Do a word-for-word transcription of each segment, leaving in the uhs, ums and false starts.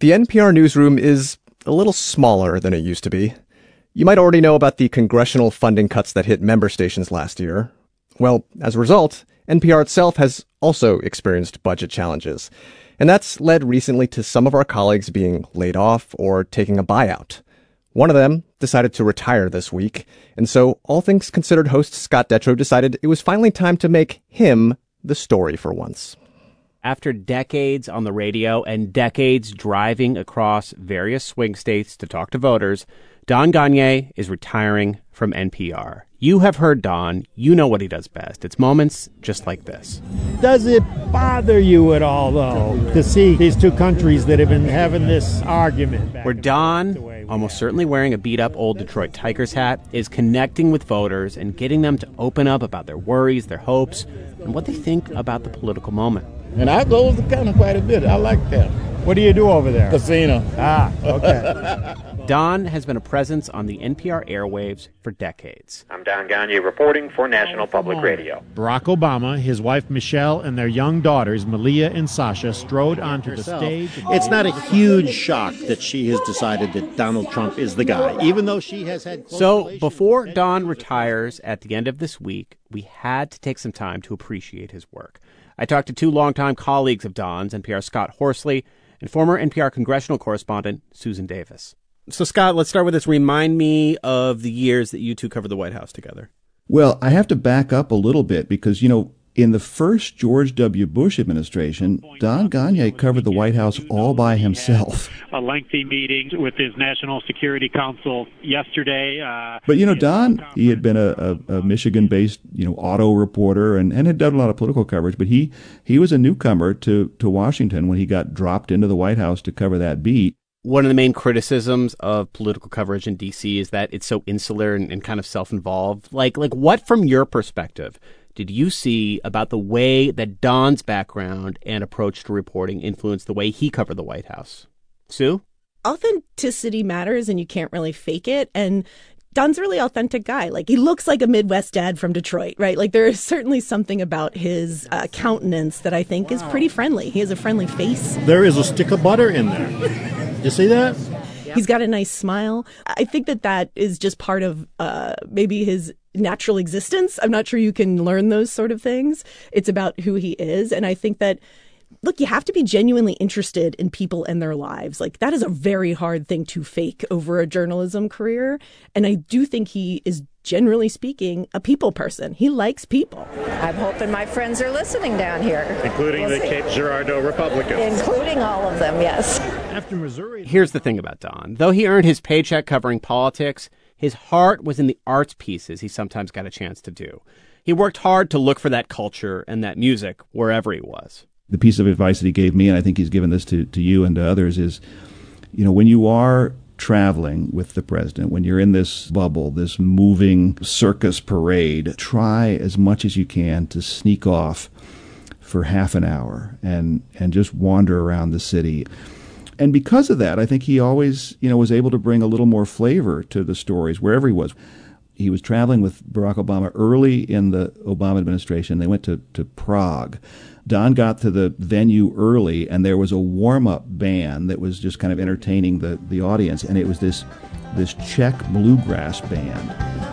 The N P R newsroom is a little smaller than it used to be. You might already know about the congressional funding cuts that hit member stations last year. Well, as a result, N P R itself has also experienced budget challenges. And that's led recently to some of our colleagues being laid off or taking a buyout. One of them decided to retire this week, and so All Things Considered host Scott Detrow decided it was finally time to make him the story for once. After decades on the radio and decades driving across various swing states to talk to voters, Don Gonyea is retiring from N P R. You have heard Don. You know what he does best. It's moments just like this. Does it bother you at all, though, to see these two countries that have been having this argument? Where Don, almost certainly wearing a beat-up old Detroit Tigers hat, is connecting with voters and getting them to open up about their worries, their hopes, and what they think about the political moment. And I go to the county quite a bit. I like that. What do you do over there? Casino. Ah, okay. Don has been a presence on the N P R airwaves for decades. I'm Don Gonyea reporting for National Public Radio. Barack Obama, his wife Michelle, and their young daughters Malia and Sasha strode onto the stage. It's not a huge shock that she has decided that Donald Trump is the guy, even though she has had... So before Don retires at the end of this week, we had to take some time to appreciate his work. I talked to two longtime colleagues of Don's, N P R's Scott Horsley and former N P R congressional correspondent Susan Davis. So, Scott, let's start with this. Remind me of the years that you two covered the White House together. Well, I have to back up a little bit because, you know, in the first George W. Bush administration, Don Gonyea covered the White House all by himself. A lengthy meeting with his National Security Council yesterday. Uh, but, you know, Don, he had been a, a, a Michigan-based, you know, auto reporter and, and had done a lot of political coverage, but he, he was a newcomer to, to Washington when he got dropped into the White House to cover that beat. One of the main criticisms of political coverage in D C is that it's so insular and, and kind of self-involved. Like, like what, from your perspective, did you see about the way that Don's background and approach to reporting influenced the way he covered the White House? Sue? Authenticity matters, and you can't really fake it. And Don's a really authentic guy. Like, he looks like a Midwest dad from Detroit, right? Like, there is certainly something about his uh, countenance that I think is pretty friendly. He has a friendly face. There is a stick of butter in there. You see that? He's got a nice smile. I think that that is just part of uh, maybe his natural existence. I'm not sure you can learn those sort of things. It's about who he is. And I think that, look, you have to be genuinely interested in people and their lives. Like, that is a very hard thing to fake over a journalism career. And I do think he is, generally speaking, a people person. He likes people. I'm hoping my friends are listening down here. Including we'll the see. Cape Girardeau Republicans. Including all of them, yes. After Missouri... Here's the thing about Don. Though he earned his paycheck covering politics, his heart was in the arts pieces he sometimes got a chance to do. He worked hard to look for that culture and that music wherever he was. The piece of advice that he gave me, and I think he's given this to, to you and to others, is, you know, when you are traveling with the president, when you're in this bubble, this moving circus parade, try as much as you can to sneak off for half an hour and, and just wander around the city. And because of that, I think he always, you know, was able to bring a little more flavor to the stories wherever he was. He was traveling with Barack Obama early in the Obama administration. They went to, to Prague. Don got to the venue early, and there was a warm-up band that was just kind of entertaining the, the audience, and it was this this Czech bluegrass band.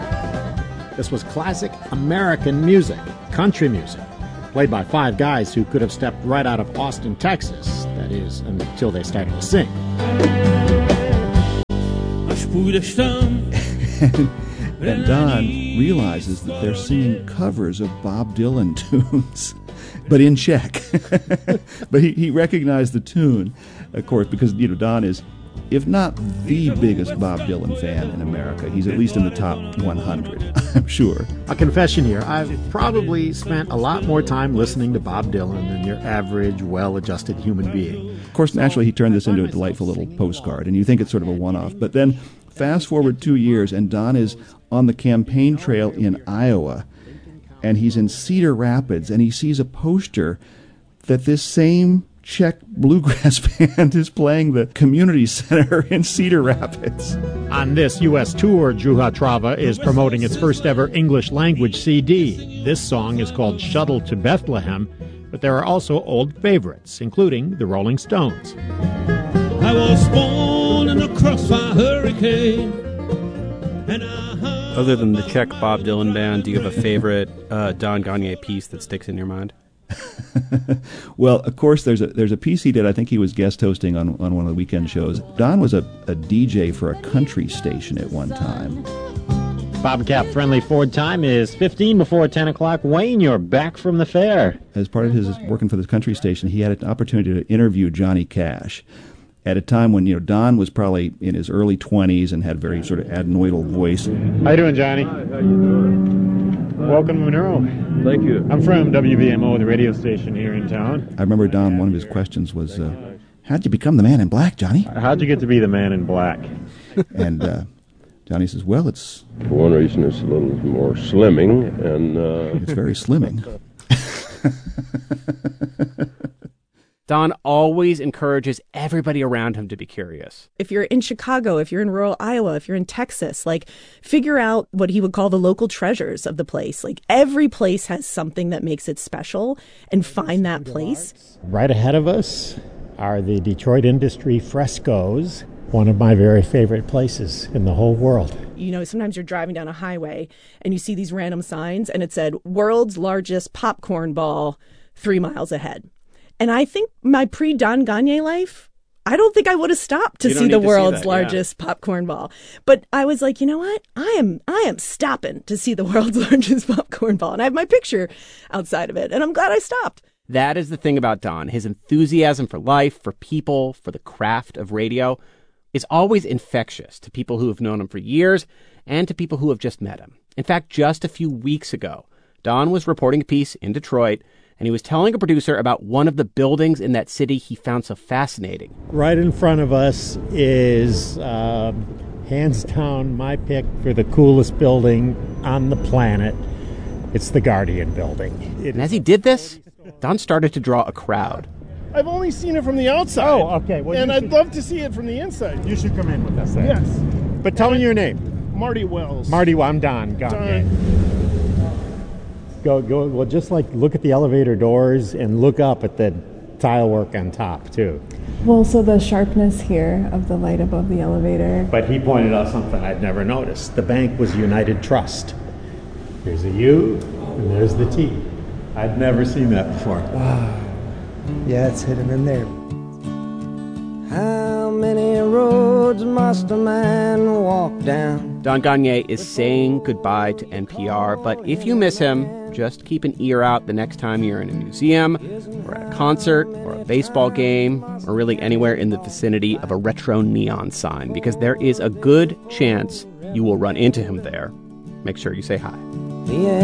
This was classic American music, country music, played by five guys who could have stepped right out of Austin, Texas. That is, until they started to sing. and, and Don realizes that they're singing covers of Bob Dylan tunes. But in Czech. But he, he recognized the tune, of course, because, you know, Don is, if not the biggest Bob Dylan fan in America, he's at least in the top one hundred, I'm sure. A confession here. I've probably spent a lot more time listening to Bob Dylan than your average, well-adjusted human being. Of course, naturally, he turned this into a delightful little postcard, and you think it's sort of a one-off. But then fast forward two years, and Don is on the campaign trail in Iowa, and he's in Cedar Rapids, and he sees a poster that this same Czech bluegrass band is playing the community center in Cedar Rapids. On this U S tour, Juha Trava is promoting its first ever English language C D. This song is called Shuttle to Bethlehem, but there are also old favorites, including the Rolling Stones. I born in a crossfire hurricane. Other than the Czech Bob Dylan band, do you have a favorite uh, Don Gagné piece that sticks in your mind? Well, of course, there's a there's a piece he did. I think he was guest hosting on, on one of the weekend shows. Don was a, a D J for a country station at one time. Bobcat Friendly Ford time is fifteen before ten o'clock. Wayne, you're back from the fair. As part of his working for this country station, he had an opportunity to interview Johnny Cash at a time when, you know, Don was probably in his early twenties and had a very sort of adenoidal voice. How you doing, Johnny? How you doing? Welcome to Monroe. Thank you. I'm from W B M O, the radio station here in town. I remember Don, one of his questions was, uh, how'd you become the man in black, Johnny? How'd you get to be the man in black? And uh, Johnny says, well, it's... For one reason, it's a little more slimming, and... Uh, it's very slimming. Don always encourages everybody around him to be curious. If you're in Chicago, if you're in rural Iowa, if you're in Texas, like, figure out what he would call the local treasures of the place. Like, every place has something that makes it special, and find that place. Right ahead of us are the Detroit Industry Frescoes, one of my very favorite places in the whole world. You know, sometimes you're driving down a highway and you see these random signs, and it said, world's largest popcorn ball three miles ahead. And I think my pre-Don Gagné life, I don't think I would have stopped to see the world's largest popcorn ball. But I was like, you know what? I am I am stopping to see the world's largest popcorn ball. And I have my picture outside of it. And I'm glad I stopped. That is the thing about Don. His enthusiasm for life, for people, for the craft of radio is always infectious to people who have known him for years and to people who have just met him. In fact, just a few weeks ago, Don was reporting a piece in Detroit, and he was telling a producer about one of the buildings in that city he found so fascinating. Right in front of us is, um, hands down, my pick for the coolest building on the planet. It's the Guardian Building. It and as he did this, Don started to draw a crowd. I've only seen it from the outside. Oh, okay. Well, and I'd should... love to see it from the inside. You should come in with us then. Yes. But tell and me your name. Marty Wells. Marty, well, I'm Don. Don. Don. Go, go. Well, just like look at the elevator doors and look up at the tile work on top, too. Well, so the sharpness here of the light above the elevator. But he pointed out something I'd never noticed. The bank was United Trust. There's a U, and there's the T. I'd never seen that before. Wow. Yeah, it's hidden in there. How many roads must a man walk down? Don Gagné is saying goodbye to N P R, but if you miss him, just keep an ear out the next time you're in a museum, or at a concert, or a baseball game, or really anywhere in the vicinity of a retro neon sign, because there is a good chance you will run into him there. Make sure you say hi. Yeah.